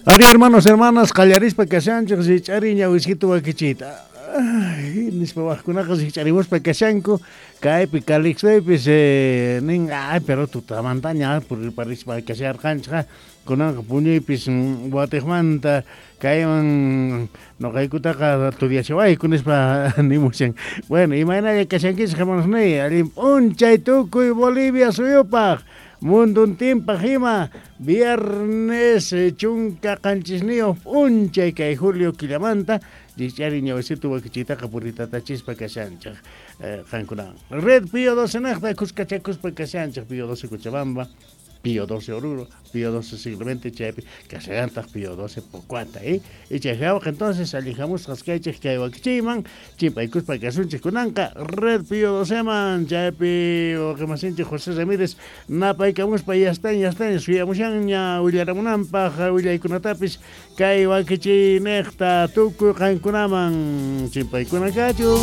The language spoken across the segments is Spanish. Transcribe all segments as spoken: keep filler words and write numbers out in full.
Aquí hermanos, hermanas, callarispa que sean, si chariña, whisquito, waquichita. Ay, nispa wakunaqa si charimos pa kashanku, kay pi calixpe pues eh, nin ay pero tu tamantaña por paris pa kasar cancha, kunang puñi pues guatejmanta, kay man no kay kutaka tu dia chawai kunis pa nimusen. Bueno, imagina que kashanki hermanos ne, alim unchay tukuy Bolivia suyupak. Mundo un tiempo jima, viernes eh, chunca canchisnio, unchay kay Julio Quilamanta, dichari ñawasitu wakichita kapurita tachispa kasancha, kankuna. Red Pío doce Najta, Cuscachacuspa kasancha, Pío doce Cochabamba, Pío doce Oruro, Pío doce siglo veinte Chepi, Casagantas, Pío doce Pocuata, ¿eh? Y chejao que entonces alijamos cascaiches que hay wakichiman, Chimpa y Cuspa Casunche Kunanka, Red Pío doce man, Chepi, o que más hinche José Ramírez, Napa y Camuspa y Astan, y Astan, Suyamushan, ya Willaramunampa, Willa y Kunatapis, Kai wakichi Necta, Tuku, Kankunaman, Chimpa y Kunakachu.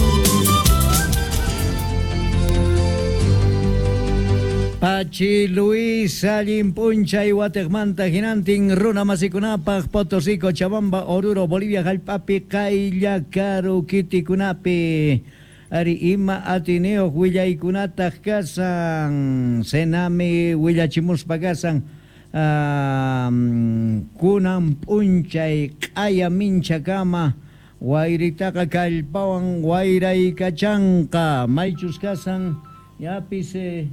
Pachi Luis Alin Puncha y Guatemanta Ginantin Runa Masikunapaj Potosí Cochabamba Oruro Bolivia Jalpapi Kaylla Karu Kiti Kunapi Ari Ima Atineo Huilla y Kunataj Kasan Senami Huilla Chimus Pagasan Kunan Puncha y Kaya Mincha Kama Guairitaka Kalpawan Guairay Kachanka Maichus Kasan Yapise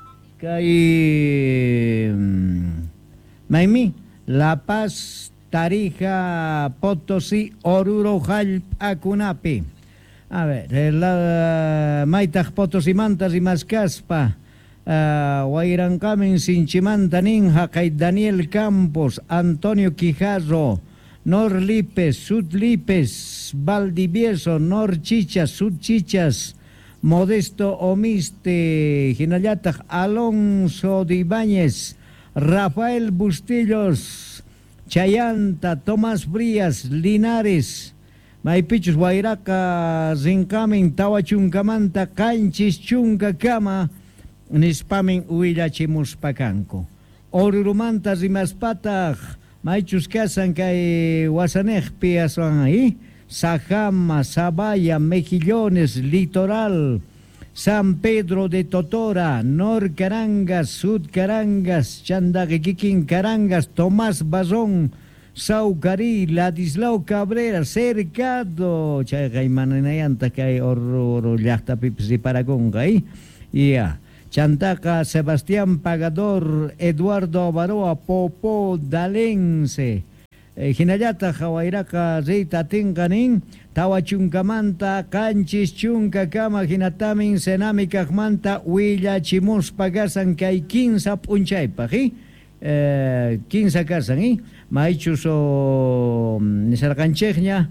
Kay Maimi, La Paz, Tarija, Potosí, Oruro, Jalpakunapi. A ver, la Maitaj Potosí Mantas y Mascaspa, Guairancamen, Sinchimanta, Ninja, Kay Daniel Campos, Antonio Quijarro, Nor Lipes, Sud Lipes, Valdivieso, Nor Chichas, Sud Chichas, Modesto Omiste, Ginayatag Alonso de Ibáñez, Rafael Bustillos, Chayanta, Tomás Brías, Linares, Maipichus, Guairaca, Zincamen, Tawachunkamanta, Canchis, Chuncacama, Nispamen, Huillachimus, Pacanco. Orurumantas y Maspatag, Maichus Casan, Kay Guasanej, Piazuan ahí. Sajama, Zabaya, Mejillones, Litoral, San Pedro de Totora, Nor Carangas, Sud Carangas, Chandaquiquín Carangas, Tomás Bazón, Saucarí, Ladislao Cabrera, Cercado, Chayaymanayanta, que hay horror, Yachta Pips y Paragonga, ¿eh? Ya. Chantaca, Sebastián Pagador, Eduardo Avaroa, Popó, Dalense. Hinayata Hawairaka Zeta Tinkanin, Tawachunkamanta, Canchis Chunka Kama Hinatamin, Senami Kajmanta, Huilla Chimus Pagasan, que hay quince punchaipa, quince casan, ¿eh? Maichuso Nisarcanchegna,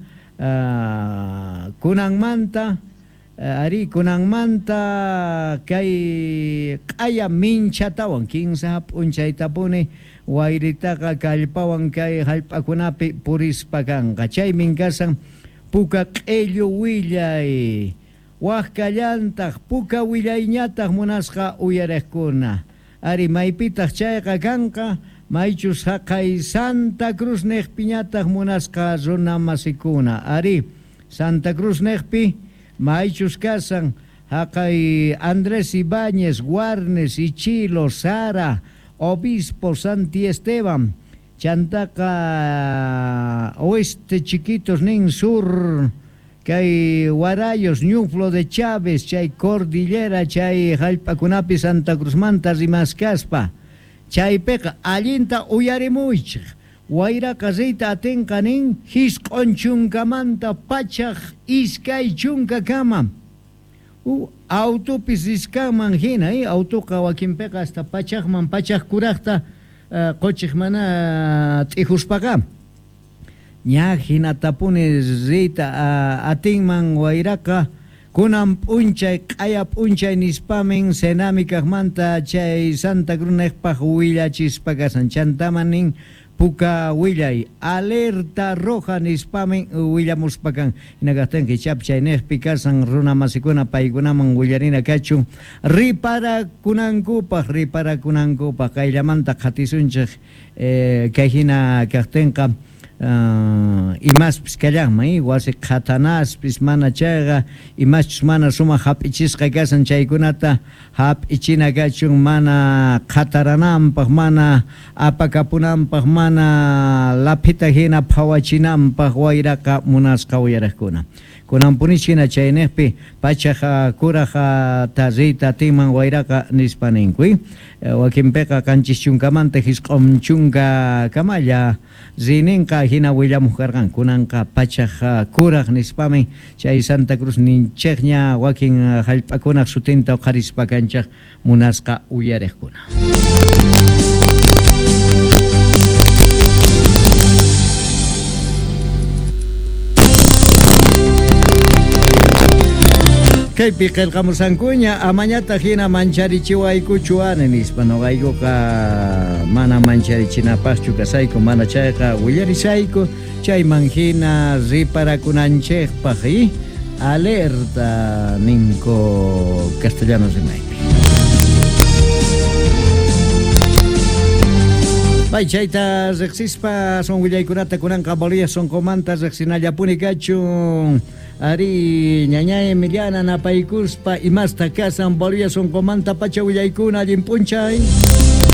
Kunangmanta, Ari Kunangmanta, que hay Kaya Minchatawan, quince punchaitapune. Guairitaka kalpawan kay halpakunapi purispakan kachay minkasan puka q'ellu willay wajkallantaq puka willayñataq munasqa uyariqkuna ari maypitaq chayqa kanqa maychus haqay Santa Cruz neqpiñataq munasqa runa masikuna ari Santa Cruz neqpi maychus kasan haqay Andrés Ibáñez Guarnes Ichilo Sara Obispo Santi Esteban, Chantaca Oeste Chiquitos Nin Sur, que hay Guarayos, Ñuflo de Chávez, chay Cordillera, chay Jalpacunapi, Santa Cruz Mantas y Mascaspa, chay Peca, Allinta Uyarimuich, Guaira Casita Atencanin, Hisconchunkamanta, Pachaj, Iskay Chuncacama. Uh, autopis iskaman hina, eh? Autoka wakinpeka hasta pachakman, pachak kurakta, uh, kochikmana t'ihuspaka. Ña hina tapune zita uh, atingman wairaka, kunan punchay, kaya punchay nispamen, senami kakmanta, chay Santa Cruz nekpaj huillachispaga sanchantaman nin, puka willay alerta roja nispamen willamuspakan inagastanki chapchaynejpi kasan runa masikuna paykunaman willarina kachun riparakunankupaq riparakunankupaq kayllamanta qhatisunchik eh, kayhina kaqtinqa Uh, imaspis kallanman wasi qhatanaspis mana chayqa imachus mana suma hap'ichisqa kasan chaykunata hap'ichina kachun mana qhatarananpaq mana apakapunanpaq mana lapita hina phawachinanpaq wayraqa munasqa uyaraqkuna kunanpunichina chaynejpi pachaqa kuraqa tarrita timan wayraqa nispaninkuy wakinpiqa kanchis chunkamanta hisq'um chunka kamalla zininqa hina willamuq karqan kunanqa pachaqa kuraq nispamin chay Santa Cruz ninchikña wakin hallp'akunaq sutinta huqarispa kanchaq munasqa uyariqkuna. Kaypi qillqamusankuña amañata hina mancharichiwaykuchuani nispa noqaykuqa mana mancharichinapaqchu kasayku mana chayqa willarisayku chayman hina riparakunanchikpaq y alerta ninku castellano rimaypi. Bay chayta riqsispa son willaykunata kunanqa Bolivia son comanta riqsinallapuni kachun ari ñaña Emiliana napaykuspa imasta kasan Bolivia son comanta pacha willaykuna allinpunchay.